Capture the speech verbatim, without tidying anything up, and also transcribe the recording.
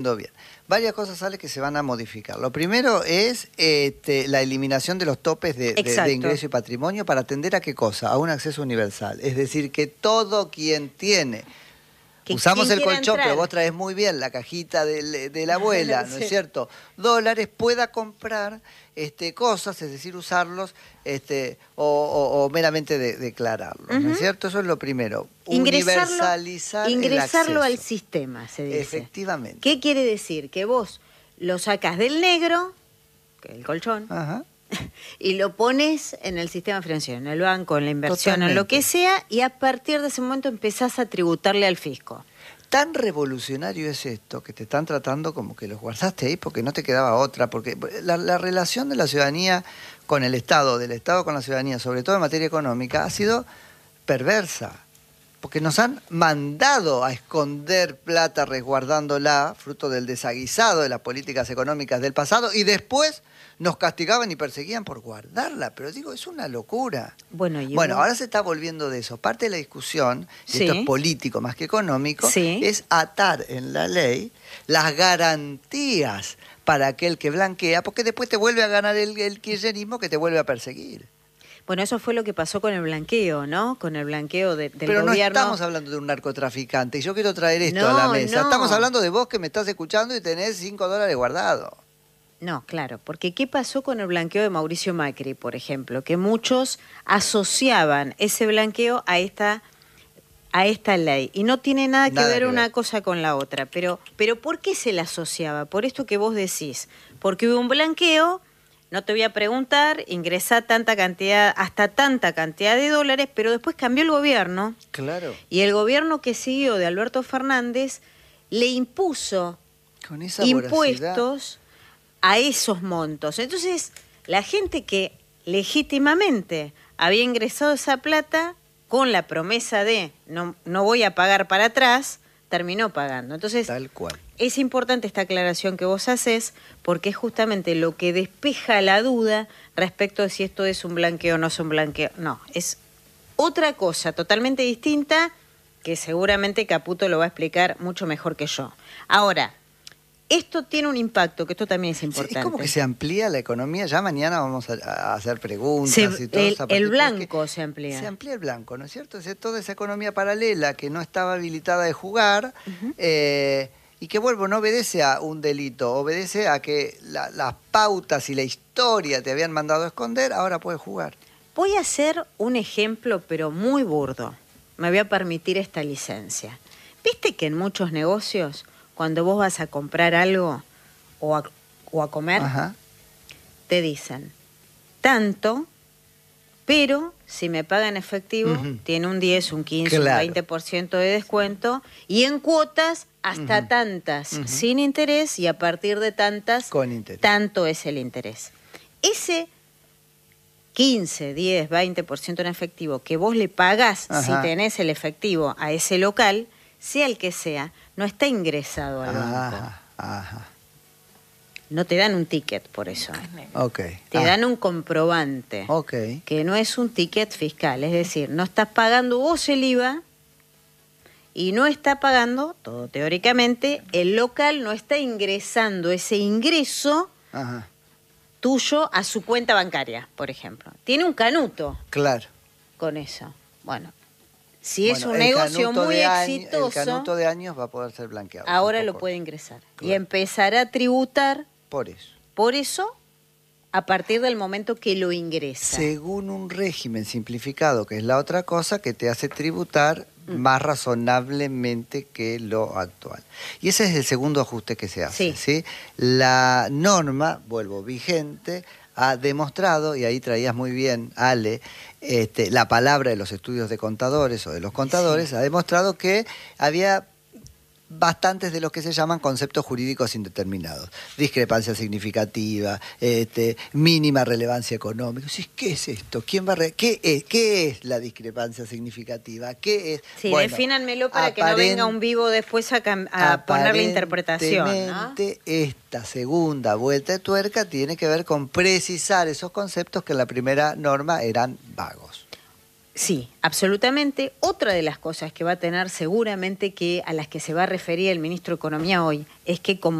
Bien. Varias cosas sale que se van a modificar. Lo primero es este, la eliminación de los topes de, de, de ingreso y patrimonio para atender a qué cosa, a un acceso universal. Es decir, que todo quien tiene... Que usamos el colchón, entrar. Pero vos traes muy bien la cajita de, de la abuela, ¿no sí. es cierto? Dólares, pueda comprar este, cosas, es decir, usarlos este, o, o, o meramente de, declararlos, uh-huh. ¿no es cierto? Eso es lo primero. Ingresarlo, Universalizar ingresarlo el al sistema, se dice. Efectivamente. ¿Qué quiere decir? Que vos lo sacás del negro, que es el colchón, Ajá. y lo pones en el sistema financiero, en el banco, en la inversión, Totalmente. En lo que sea, y a partir de ese momento empezás a tributarle al fisco. Tan revolucionario es esto, que te están tratando como que los guardaste ahí porque no te quedaba otra, porque la, la relación de la ciudadanía con el Estado, del Estado con la ciudadanía, sobre todo en materia económica, ha sido perversa. Porque nos han mandado a esconder plata resguardándola, fruto del desaguisado de las políticas económicas del pasado, y después nos castigaban y perseguían por guardarla. Pero digo, es una locura. Bueno, y bueno vos... ahora se está volviendo de eso. Parte de la discusión, y sí. esto es político más que económico, sí. es atar en la ley las garantías para aquel que blanquea, porque después te vuelve a ganar el, el kirchnerismo que te vuelve a perseguir. Bueno, eso fue lo que pasó con el blanqueo, ¿no? Con el blanqueo de, del Pero gobierno. Pero no estamos hablando de un narcotraficante. Y yo quiero traer esto no, a la mesa. No. Estamos hablando de vos que me estás escuchando y tenés cinco dólares guardados. No, claro. Porque ¿qué pasó con el blanqueo de Mauricio Macri, por ejemplo? Que muchos asociaban ese blanqueo a esta, a esta ley. Y no tiene nada que nada ver que una ver. cosa con la otra. Pero, pero ¿por qué se la asociaba? Por esto que vos decís. Porque hubo un blanqueo... No te voy a preguntar, ingresá tanta cantidad, hasta tanta cantidad de dólares, pero después cambió el gobierno. Claro. Y el gobierno que siguió de Alberto Fernández le impuso Con esa impuestos a esos montos. Entonces, la gente que legítimamente había ingresado esa plata con la promesa de no, no voy a pagar para atrás, terminó pagando. Entonces, tal cual. Es importante esta aclaración que vos haces porque es justamente lo que despeja la duda respecto de si esto es un blanqueo o no es un blanqueo. No, es otra cosa totalmente distinta que seguramente Caputo lo va a explicar mucho mejor que yo. Ahora, esto tiene un impacto, que esto también es importante. Sí, es como que se amplía la economía. Ya mañana vamos a, a hacer preguntas se, y todo el, eso. El blanco se amplía. Se amplía el blanco, ¿no es cierto? Es toda esa economía paralela que no estaba habilitada de jugar... Uh-huh. eh, Y que, vuelvo, no obedece a un delito, obedece a que la, las pautas y la historia te habían mandado a esconder, ahora puedes jugar. Voy a hacer un ejemplo, pero muy burdo. Me voy a permitir esta licencia. ¿Viste que en muchos negocios, cuando vos vas a comprar algo o a, o a comer, Ajá. te dicen tanto, pero si me pagan efectivo, uh-huh. tiene un diez, un quince, claro. un veinte por ciento de descuento, y en cuotas hasta uh-huh. tantas, uh-huh. sin interés, y a partir de tantas, con interés. Tanto es el interés. Ese quince, diez, veinte por ciento en efectivo que vos le pagás Ajá. si tenés el efectivo a ese local, sea el que sea, no está ingresado al banco. Ajá. Ajá. No te dan un ticket por eso. Okay. Te ah. dan un comprobante. Okay. Que no es un ticket fiscal. Es decir, no estás pagando vos el I V A y no está pagando, todo teóricamente, el local no está ingresando ese ingreso Ajá. tuyo a su cuenta bancaria, por ejemplo. Tiene un canuto. Claro. Con eso. Bueno, si bueno, es un negocio muy exitoso... El canuto de años va a poder ser blanqueado. Ahora lo puede ingresar. Claro. Y empezará a tributar... Por eso. Por eso, a partir del momento que lo ingresa. Según un régimen simplificado, que es la otra cosa que te hace tributar mm. más razonablemente que lo actual. Y ese es el segundo ajuste que se hace. Sí. ¿sí? La norma, vuelvo, vigente, ha demostrado, y ahí traías muy bien, Ale, este, la palabra de los estudios de contadores o de los contadores, sí. ha demostrado que había... bastantes de los que se llaman conceptos jurídicos indeterminados. Discrepancia significativa, este, mínima relevancia económica. ¿Qué es esto? ¿Quién va a re ¿Qué, es? ¿Qué es la discrepancia significativa? ¿Qué es? Sí, bueno, defínanmelo para que no venga un vivo después a, a poner la interpretación, ¿no? Esta segunda vuelta de tuerca tiene que ver con precisar esos conceptos que en la primera norma eran vagos. Sí, absolutamente. Otra de las cosas que va a tener seguramente que a las que se va a referir el ministro de Economía hoy es que como